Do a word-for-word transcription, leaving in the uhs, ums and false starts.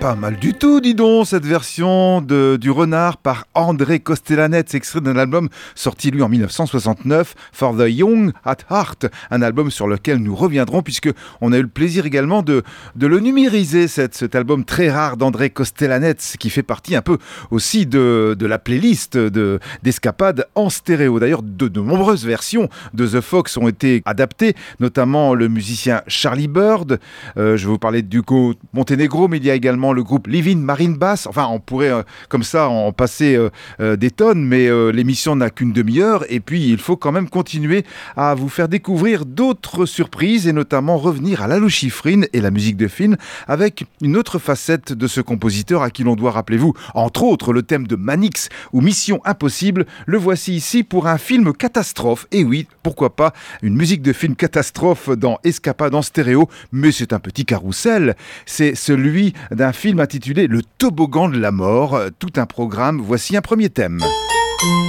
Pas mal du tout, dis donc, cette version de, du Renard par André Kostelanetz, extrait d'un album sorti lui en mille neuf cent soixante-neuf, For the Young at Heart, un album sur lequel nous reviendrons puisque on a eu le plaisir également de, de le numériser, cette, cet album très rare d'André Kostelanetz qui fait partie un peu aussi de, de la playlist de, d'Escapade en stéréo. D'ailleurs, de, de nombreuses versions de The Fox ont été adaptées, notamment le musicien Charlie Bird, euh, je vais vous parler de Duco Montenegro, mais il y a également le groupe Living Marine Bass. Enfin, on pourrait euh, comme ça en passer euh, euh, des tonnes, mais euh, l'émission n'a qu'une demi-heure et puis il faut quand même continuer à vous faire découvrir d'autres surprises et notamment revenir à Lalo Schifrin et la musique de film avec une autre facette de ce compositeur à qui l'on doit, rappelez-vous, entre autres le thème de Manix ou Mission Impossible. Le voici ici pour un film catastrophe. Et oui, pourquoi pas une musique de film catastrophe dans Escapade en stéréo, mais c'est un petit carrousel. C'est celui d'un film intitulé Le toboggan de la mort, tout un programme. Voici un premier thème.